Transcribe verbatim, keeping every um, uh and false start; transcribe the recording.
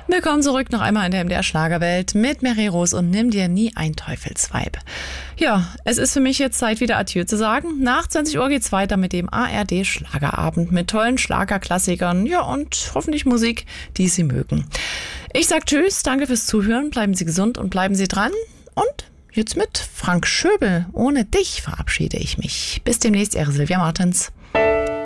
Willkommen zurück noch einmal in der M D R-Schlagerwelt mit Mary Rose und Nimm dir nie ein Teufelsweib. Ja, es ist für mich jetzt Zeit, wieder Adieu zu sagen. Nach zwanzig Uhr geht's weiter mit dem A R D-Schlagerabend mit tollen Schlagerklassikern, ja, und hoffentlich Musik, die Sie mögen. Ich sag Tschüss, danke fürs Zuhören, bleiben Sie gesund und bleiben Sie dran. Und jetzt mit Frank Schöbel, ohne dich verabschiede ich mich. Bis demnächst, Ihre Silvia Martens.